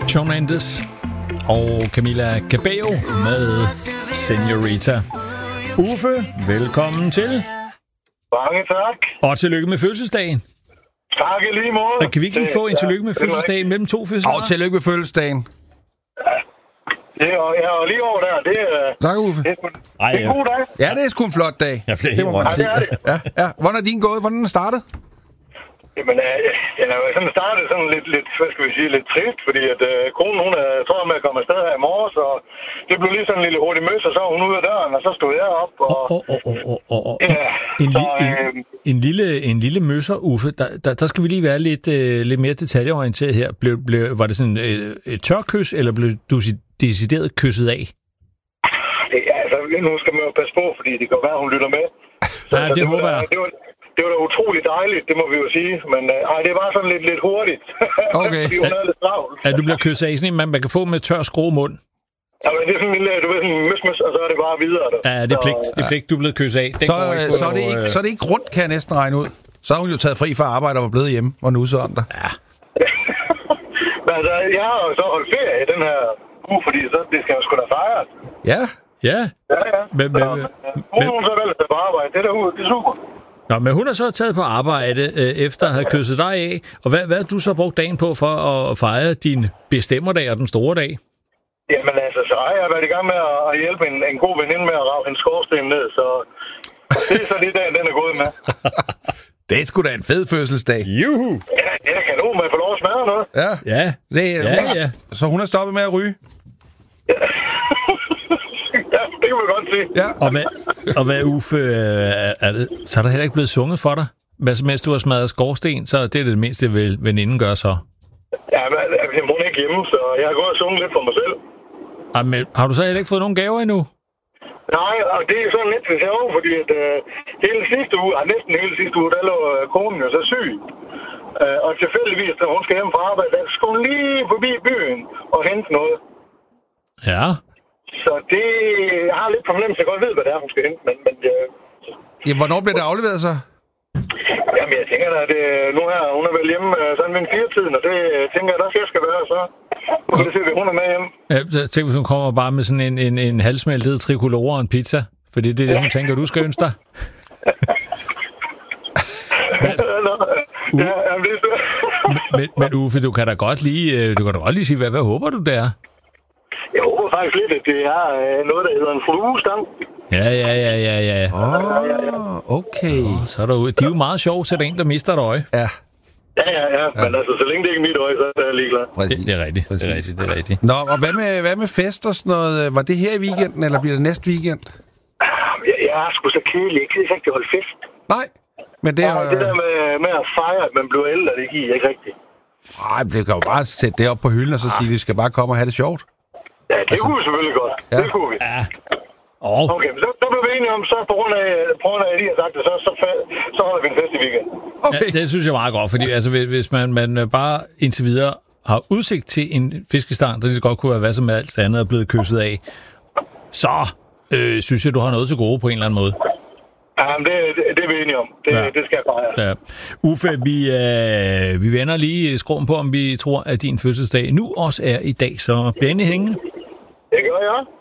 Shawn Mendes og Camila Cabello med Senorita. Uffe, velkommen til. Mange tak. Og tillykke med fødselsdagen. Tak i lige måde. Og kan vi ikke lige få en tillykke med fødselsdagen mellem to fødselsdager? Og tillykke med fødselsdagen. Og lige over der, det er... Tak, Uffe. Det er en god dag. Ja, det er sgu en flot dag. Jeg blev helt rundt. Ja, det er det. Ja. Hvordan er din gået? Hvordan er den startet? Jamen, den er jo sådan startet sådan lidt, hvad skal vi sige, lidt trist, fordi at konen, hun er tror med at komme afsted her i morges, og det blev lige sådan en lille hurtig møs, og så var hun ude af døren, og så stod jeg op, og... En lille møsser, Uffe, der skal vi lige være lidt mere detaljeorienteret her. Var det sådan et tørkys, eller blev du decideret kysset af? Altså, nu skal man jo passe på, fordi det kan være, hun lytter med. Ja, det håber jeg. Det var da utroligt dejligt, det må vi jo sige. Men det var sådan lidt hurtigt. Okay. Fordi hun havde lidt travlt. At du bliver kysset af sådan en, man kan få med tør skrå-mund? Ja, men det er sådan en lille, du ved, sådan møs, og så er det bare videre. Der. Ja, det er pligt. Det er pligt, du er blevet kysset af. Så er det ikke rundt, kan jeg næsten regne ud. Så har hun jo taget fri fra arbejde og var blevet hjemme og nusset om dig. Ja. Men altså, jeg har jo så holdt ferie i den her uge, fordi så, det skal jo sgu da fejres. Ja. Ja. Ja. Hun så vel på arbejde. Det er super. Nå, men hun har så taget på arbejde efter at have kysset dig af. Og hvad har du så brugt dagen på for at fejre din bestemmerdag og den store dag? Jamen altså, så har jeg været i gang med at hjælpe en god veninde med at rave hendes skorsten ned, så det er så lige dagen, den er gået med. Det er sgu da en fed fødselsdag. Juhu! Ja, jeg kan nu med få lov at smadre noget. Ja. Ja. Så hun har stoppet med at ryge? Ja, det kan man godt sige. Ja. Og hvad Uffe, så er der heller ikke blevet sunget for dig? Mens du har smadret skorsten, så det er det mindste, veninden gør så. Ja, men hun er ikke hjemme, så jeg har gået og sunget lidt for mig selv. Men har du så heller ikke fået nogen gaver endnu? Nej, og det er sådan lidt til sjov, fordi at, næsten hele sidste uge, der lå konen jo så syg. Og tilfældigvis, da hun skal hjem fra arbejde, der skulle hun lige forbi byen og hente noget. Ja. Så det... Jeg har lidt fornemmelse, jeg godt ved, hvad det er, hun skal hente, men Ja, hvornår bliver det afleveret så? Jamen, jeg tænker da, at nu her, hun er vel hjemme sådan ved 4-tiden, og det tænker jeg, der skal være, så nu kan det se, at hun er med hjemme. Ja, tænk, hvis hun kommer bare med sådan en halvsmeltet tricolore og en pizza, for det er det, hun tænker, du skal ønske dig. Men Uffe, du kan da godt lige sige, hvad håber du der? Jeg håber faktisk lidt, at det er noget, der hedder en fluestang. Ja. Okay. Så er der de er jo meget sjove, så er der en, der mister et øje. Ja. Ja. Men altså, så længe det ikke er mit øje, så er jeg ligeglad. Det er rigtigt. Nå, og hvad med fest og sådan noget? Var det her i weekenden, eller bliver det næste weekend? Jeg er sgu så kedelig. Jeg kan ikke rigtig holde fest. Nej, men det er... Det der med at fejre, at man bliver ældre, det giver ikke rigtigt. Nej, det kan jo bare sætte det op på hylden og så sige, at vi skal bare komme og have det sjovt. Ja, det kunne vi selvfølgelig godt. Ja. Det kunne vi. Ja. Okay, men så blev vi enige om, så på grund af at I har sagt det, så holder vi en fest i weekenden. Okay. Ja, det synes jeg er meget godt, fordi altså, hvis man bare indtil videre har udsigt til en fiskestang, der lige så godt kunne være hvad som alt andet er blevet kysset af, så synes jeg, du har noget til gode på en eller anden måde. Jamen, det er vi enige om. Det skal jeg fejre. Ja. Uffe, vi vender lige skråen på, om vi tror, at din fødselsdag nu også er i dag, så bliver endelig hængende. Det gør jeg.